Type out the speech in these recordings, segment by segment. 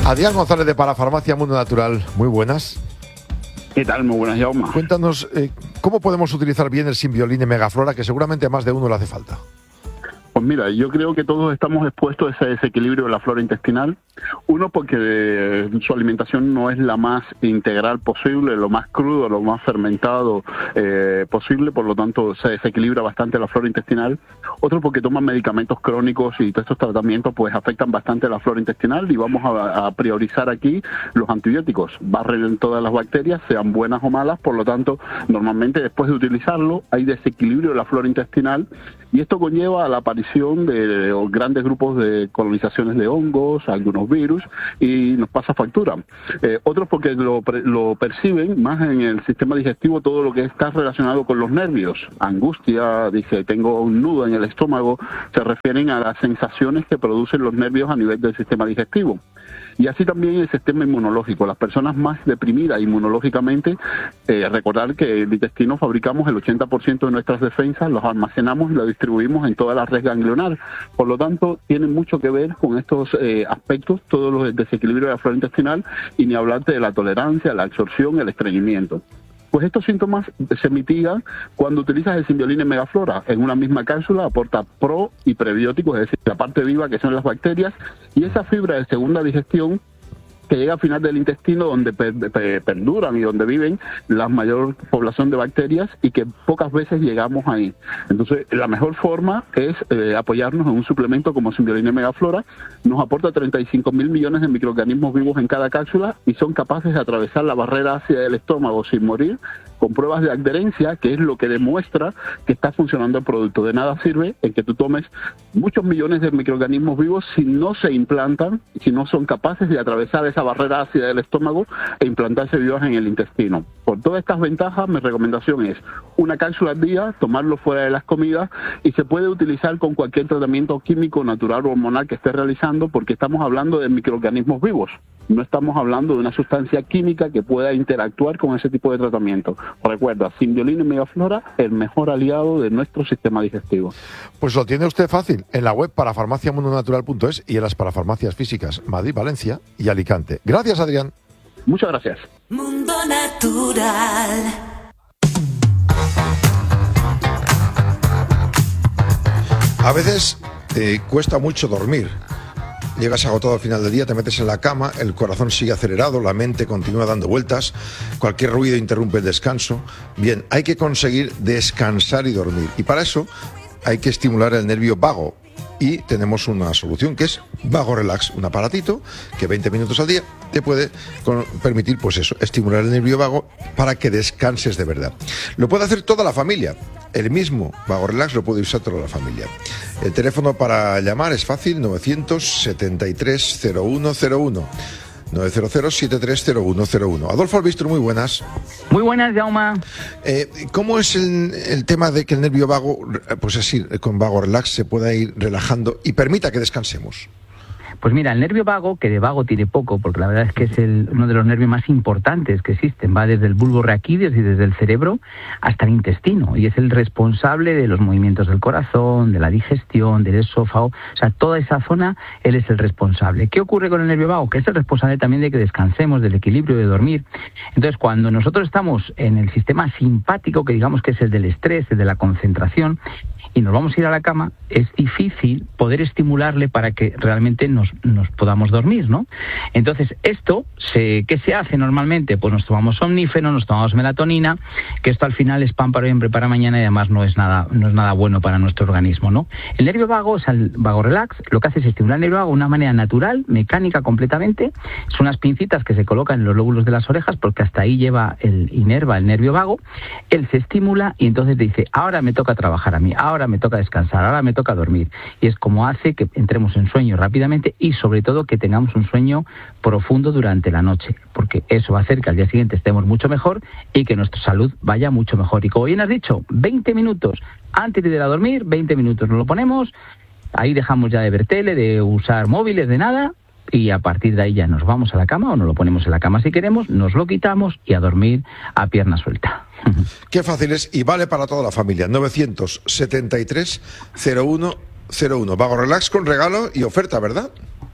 Adrián González de Parafarmacia Mundo Natural, muy buenas. ¿Qué tal? Muy buenas, Jaume. Cuéntanos, ¿cómo podemos utilizar bien el Simbioline Megaflora, que seguramente a más de uno le hace falta? Pues mira, yo creo que todos estamos expuestos a ese desequilibrio de la flora intestinal. Uno, porque su alimentación no es la más integral posible, lo más crudo, lo más fermentado posible, por lo tanto se desequilibra bastante la flora intestinal. Otro, porque toman medicamentos crónicos y todos estos tratamientos pues afectan bastante la flora intestinal, y vamos a priorizar aquí los antibióticos. Barren todas las bacterias, sean buenas o malas, por lo tanto, normalmente después de utilizarlo hay desequilibrio de la flora intestinal, y esto conlleva a la aparición de grandes grupos de colonizaciones de hongos, algunos virus, y nos pasa factura. Otros, porque lo perciben más en el sistema digestivo, todo lo que está relacionado con los nervios. Angustia, dice, tengo un nudo en el estómago, se refieren a las sensaciones que producen los nervios a nivel del sistema digestivo. Y así también el sistema inmunológico. Las personas más deprimidas inmunológicamente, recordar que el intestino fabricamos el 80% de nuestras defensas, los almacenamos y los distribuimos en toda la red ganglionar. Por lo tanto, tienen mucho que ver con estos aspectos, todos los desequilibrios de la flora intestinal, y ni hablarte de la tolerancia, la absorción, el estreñimiento. Pues estos síntomas se mitigan cuando utilizas el Simbioline Megaflora. En una misma cápsula aporta pro y prebióticos, es decir, la parte viva que son las bacterias, y esa fibra de segunda digestión que llega al final del intestino, donde perduran y donde viven la mayor población de bacterias, y que pocas veces llegamos ahí. Entonces, la mejor forma es apoyarnos en un suplemento como Simbioline Megaflora. Nos aporta 35.000 millones de microorganismos vivos en cada cápsula, y son capaces de atravesar la barrera ácida del estómago sin morir, con pruebas de adherencia, que es lo que demuestra que está funcionando el producto. De nada sirve en que tú tomes muchos millones de microorganismos vivos si no se implantan, si no son capaces de atravesar esa barrera ácida del estómago e implantarse vivas en el intestino. Por todas estas ventajas, mi recomendación es una cápsula al día, tomarlo fuera de las comidas, y se puede utilizar con cualquier tratamiento químico, natural o hormonal que esté realizando, porque estamos hablando de microorganismos vivos. No estamos hablando de una sustancia química que pueda interactuar con ese tipo de tratamiento. Recuerda, Simbioline Megaflora, el mejor aliado de nuestro sistema digestivo. Pues lo tiene usted fácil en la web parafarmaciamundonatural.es y en las parafarmacias físicas Madrid, Valencia y Alicante. Gracias, Adrián. Muchas gracias. Mundo Natural. A veces cuesta mucho dormir. Llegas agotado al final del día, te metes en la cama, el corazón sigue acelerado, la mente continúa dando vueltas, cualquier ruido interrumpe el descanso. Bien, hay que conseguir descansar y dormir, y para eso hay que estimular el nervio vago. Y tenemos una solución, que es Vago Relax, un aparatito que 20 minutos al día te puede permitir, pues eso, estimular el nervio vago para que descanses de verdad. Lo puede hacer toda la familia. El mismo Vago Relax lo puede usar toda la familia. El teléfono para llamar es fácil, 973-0101. 900-730101. Adolfo Albistro, muy buenas. Muy buenas, Jaume. ¿Cómo es el tema de que el nervio vago, pues así, con Vago Relax, se pueda ir relajando y permita que descansemos? Pues mira, el nervio vago, que de vago tiene poco, porque la verdad es que es uno de los nervios más importantes que existen, va desde el bulbo raquídeo y desde el cerebro hasta el intestino, y es el responsable de los movimientos del corazón, de la digestión, del esófago, o sea, toda esa zona, él es el responsable. ¿Qué ocurre con el nervio vago? Que es el responsable también de que descansemos, del equilibrio, de dormir. Entonces, cuando nosotros estamos en el sistema simpático, que digamos que es el del estrés, el de la concentración, y nos vamos a ir a la cama, es difícil poder estimularle para que realmente nos podamos dormir, ¿no? Entonces, ¿qué se hace normalmente? Pues nos tomamos somnífero, nos tomamos melatonina, que esto al final es pan para hoy, hambre para mañana, y además no es nada bueno para nuestro organismo, ¿no? El nervio vago, o sea, el Vago Relax, lo que hace es estimular el nervio vago de una manera natural, mecánica completamente. Son unas pincitas que se colocan en los lóbulos de las orejas, porque hasta ahí inerva el nervio vago. Él se estimula y entonces te dice, ahora me toca trabajar a mí, ahora me toca descansar, ahora me toca dormir. Y es como hace que entremos en sueño rápidamente, y sobre todo que tengamos un sueño profundo durante la noche, porque eso va a hacer que al día siguiente estemos mucho mejor y que nuestra salud vaya mucho mejor. Y como bien has dicho, 20 minutos antes de ir a dormir, 20 minutos nos lo ponemos, ahí dejamos ya de ver tele, de usar móviles, de nada, y a partir de ahí ya nos vamos a la cama, o nos lo ponemos en la cama si queremos, nos lo quitamos y a dormir a pierna suelta. Qué fácil es, y vale para toda la familia. 973-0101. Vago Relax con regalo y oferta, ¿verdad?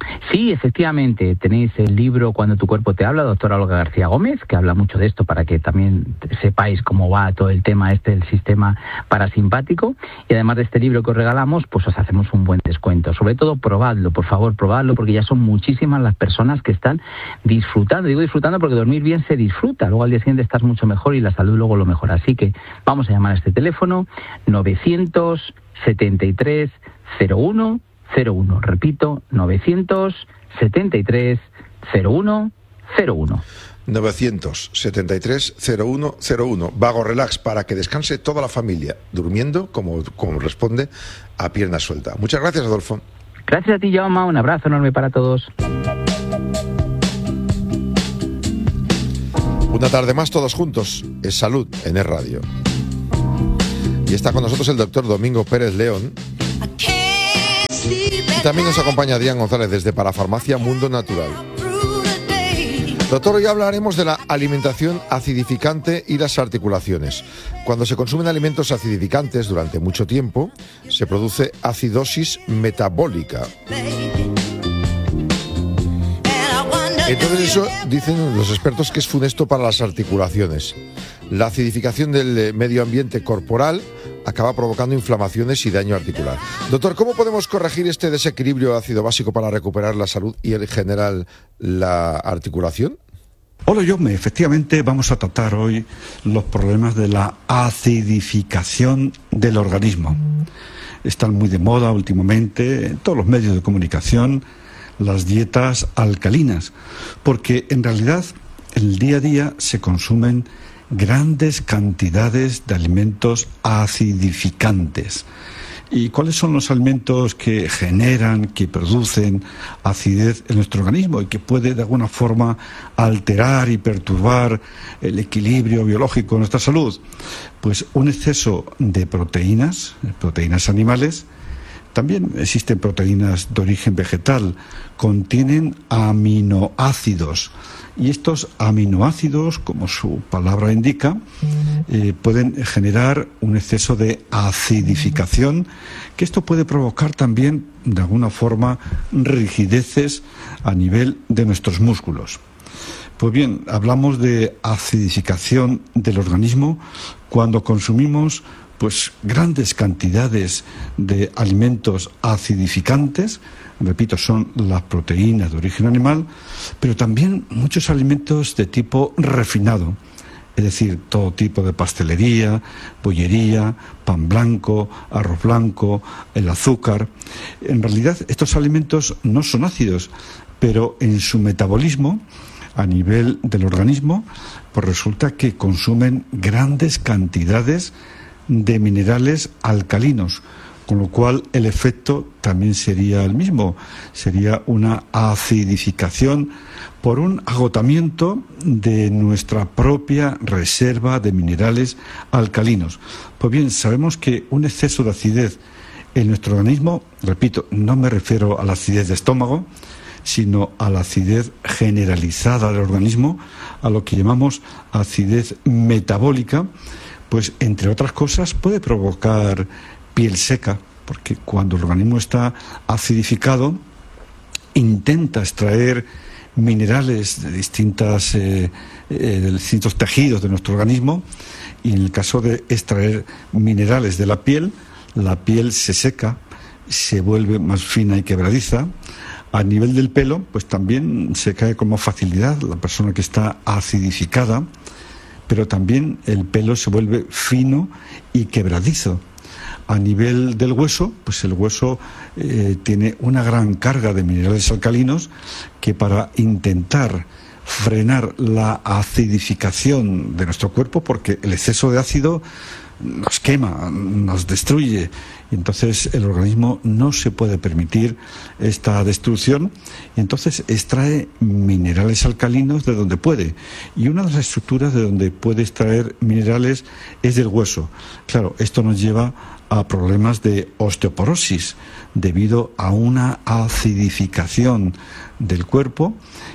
Sí, efectivamente, tenéis el libro Cuando tu cuerpo te habla, doctora Olga García Gómez, que habla mucho de esto para que también sepáis cómo va todo el tema del sistema parasimpático. Y además de este libro que os regalamos, pues os hacemos un buen descuento. Sobre todo, probadlo, por favor, probadlo, porque ya son muchísimas las personas que están disfrutando. Digo disfrutando porque dormir bien se disfruta. Luego al día siguiente estás mucho mejor y la salud luego lo mejora. Así que vamos a llamar a este teléfono 973 01 01, repito, 973 01 01. 973 0101. Vago Relax, para que descanse toda la familia, durmiendo como responde, a pierna suelta. Muchas gracias, Adolfo. Gracias a ti, Jaume. Un abrazo enorme para todos. Una tarde más todos juntos. Es Salud en Es Radio. Y está con nosotros el doctor Domingo Pérez León. Y también nos acompaña Adrián González desde Parafarmacia Mundo Natural. Doctor, hoy hablaremos de la alimentación acidificante y las articulaciones. Cuando se consumen alimentos acidificantes durante mucho tiempo, se produce acidosis metabólica. Entonces eso dicen los expertos que es funesto para las articulaciones. La acidificación del medio ambiente corporal acaba provocando inflamaciones y daño articular. Doctor, ¿cómo podemos corregir este desequilibrio ácido básico para recuperar la salud y en general la articulación? Hola, Jaume. Efectivamente vamos a tratar hoy los problemas de la acidificación del organismo. Están muy de moda últimamente en todos los medios de comunicación las dietas alcalinas, porque en realidad en el día a día se consumen grandes cantidades de alimentos acidificantes. ¿Y cuáles son los alimentos que generan, que producen acidez en nuestro organismo y que puede de alguna forma alterar y perturbar el equilibrio biológico de nuestra salud? Pues un exceso de proteínas animales. También existen proteínas de origen vegetal, contienen aminoácidos. Y estos aminoácidos, como su palabra indica, pueden generar un exceso de acidificación, que esto puede provocar también, de alguna forma, rigideces a nivel de nuestros músculos. Pues bien, hablamos de acidificación del organismo cuando consumimos grandes cantidades de alimentos acidificantes. Repito, son las proteínas de origen animal, pero también muchos alimentos de tipo refinado, es decir, todo tipo de pastelería, bollería, pan blanco, arroz blanco, el azúcar. En realidad, estos alimentos no son ácidos, pero en su metabolismo, a nivel del organismo, pues resulta que consumen grandes cantidades de minerales alcalinos, con lo cual el efecto también sería el mismo, sería una acidificación por un agotamiento de nuestra propia reserva de minerales alcalinos. Pues bien, sabemos que un exceso de acidez en nuestro organismo, repito, no me refiero a la acidez de estómago, sino a la acidez generalizada del organismo, a lo que llamamos acidez metabólica, pues entre otras cosas puede provocar piel seca, porque cuando el organismo está acidificado intenta extraer minerales de distintos tejidos de nuestro organismo, y en el caso de extraer minerales de la piel se seca, se vuelve más fina y quebradiza. A nivel del pelo, pues también se cae con más facilidad la persona que está acidificada, pero también el pelo se vuelve fino y quebradizo. A nivel del hueso, pues el hueso tiene una gran carga de minerales alcalinos que, para intentar frenar la acidificación de nuestro cuerpo, porque el exceso de ácido nos quema, nos destruye, y entonces el organismo no se puede permitir esta destrucción, y entonces extrae minerales alcalinos de donde puede, y una de las estructuras de donde puede extraer minerales es del hueso. Claro, esto nos lleva a problemas de osteoporosis debido a una acidificación del cuerpo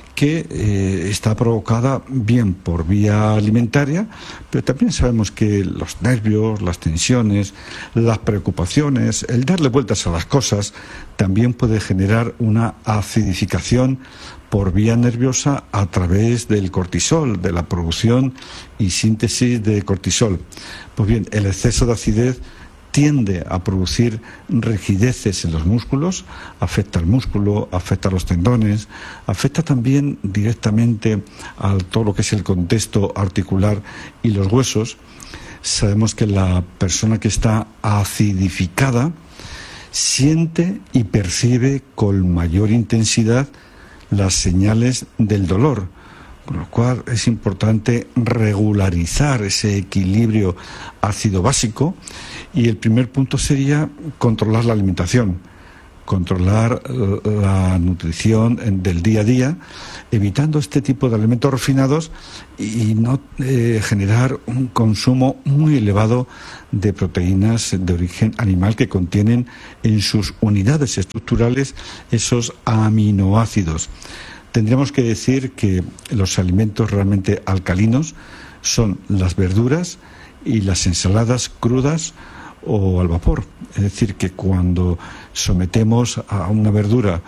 que está provocada bien por vía alimentaria, pero también sabemos que los nervios, las tensiones, las preocupaciones preocupaciones, el darle vueltas a las cosas, también puede generar una acidificación por vía nerviosa a través del cortisol, de la producción y síntesis de cortisol. Pues bien, el exceso de acidez tiende a producir rigideces en los músculos, afecta al músculo, afecta a los tendones, afecta también directamente a todo lo que es el contexto articular y los huesos. Sabemos que la persona que está acidificada siente y percibe con mayor intensidad las señales del dolor, con lo cual es importante regularizar ese equilibrio ácido-básico, y el primer punto sería controlar la alimentación, controlar la nutrición del día a día, evitando este tipo de alimentos refinados y no generar un consumo muy elevado de proteínas de origen animal que contienen en sus unidades estructurales esos aminoácidos. Tendríamos que decir que los alimentos realmente alcalinos son las verduras y las ensaladas crudas o al vapor. Es decir, que cuando sometemos a una verdura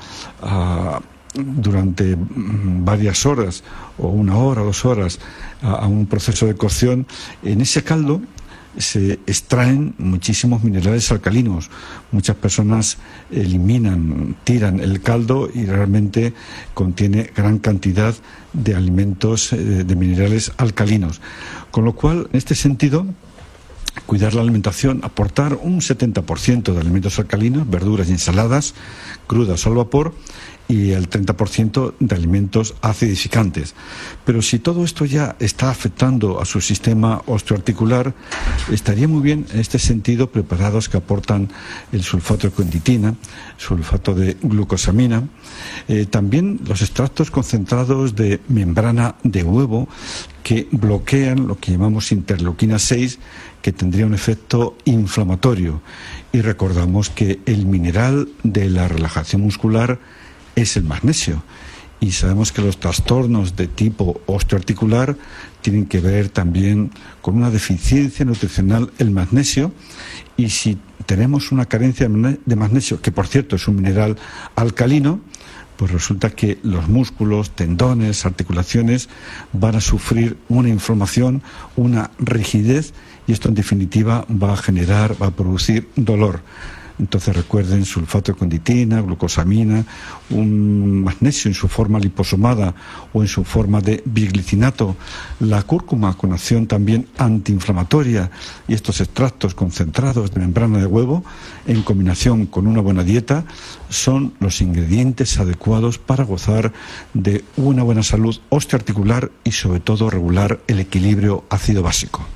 durante varias horas, o 1 hora, 2 horas, a un proceso de cocción, en ese caldo se extraen muchísimos minerales alcalinos. Muchas personas eliminan, tiran el caldo y realmente contiene gran cantidad de alimentos, de minerales alcalinos. Con lo cual, en este sentido, cuidar la alimentación, aportar un 70% de alimentos alcalinos, verduras y ensaladas crudas o al vapor, y el 30% de alimentos acidificantes. Pero si todo esto ya está afectando a su sistema osteoarticular, estaría muy bien en este sentido preparados que aportan el sulfato de conditina, sulfato de glucosamina, también los extractos concentrados de membrana de huevo que bloquean lo que llamamos interleuquina 6, que tendría un efecto inflamatorio. Y recordamos que el mineral de la relajación muscular es el magnesio, y sabemos que los trastornos de tipo osteoarticular tienen que ver también con una deficiencia nutricional el magnesio, y si tenemos una carencia de magnesio, que por cierto es un mineral alcalino, pues resulta que los músculos, tendones, articulaciones van a sufrir una inflamación, una rigidez, y esto en definitiva va a producir dolor. Entonces recuerden, sulfato de conditina, glucosamina, un magnesio en su forma liposomada o en su forma de biglicinato, la cúrcuma con acción también antiinflamatoria, y estos extractos concentrados de membrana de huevo en combinación con una buena dieta son los ingredientes adecuados para gozar de una buena salud osteoarticular y sobre todo regular el equilibrio ácido básico.